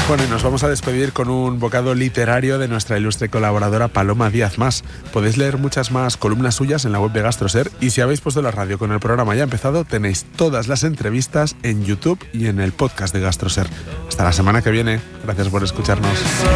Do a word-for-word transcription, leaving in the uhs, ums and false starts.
Bueno, y nos vamos a despedir con un bocado literario de nuestra ilustre colaboradora Paloma Díaz Mas. Podéis leer muchas más columnas suyas en la web de GastroSer, y si habéis puesto la radio con el programa ya empezado, tenéis todas las entrevistas en YouTube y en el podcast de GastroSer. Hasta la semana que viene. Gracias por escucharnos.